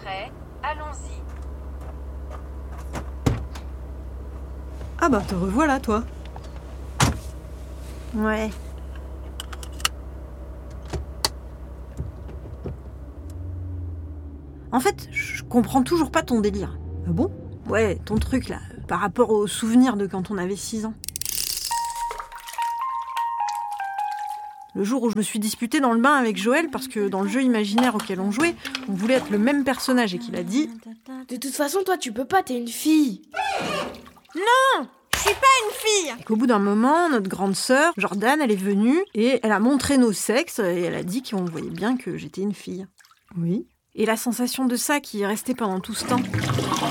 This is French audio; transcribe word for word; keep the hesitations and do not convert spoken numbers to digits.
prêt, allons-y. Ah bah te revoilà, toi. Ouais. En fait, je comprends toujours pas ton délire. Ah bon ? Ouais, ton truc là, par rapport aux souvenirs de quand on avait six ans. Le jour où je me suis disputée dans le bain avec Joël parce que dans le jeu imaginaire auquel on jouait, on voulait être le même personnage et qu'il a dit « De toute façon, toi, tu peux pas, t'es une fille. » Non, je suis pas une fille. Et qu'au bout d'un moment, notre grande sœur, Jordan, elle est venue et elle a montré nos sexes et elle a dit qu'on voyait bien que j'étais une fille. Oui. Et la sensation de ça qui est restée pendant tout ce temps.